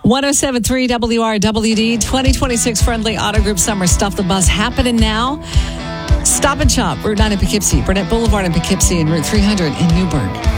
107.3 WRWD 2026 Friendly Auto Group Summer Stuff the Bus happening now. Stop and Shop, Route 9 in Poughkeepsie, Burnett Boulevard in Poughkeepsie, and Route 300 in Newburgh.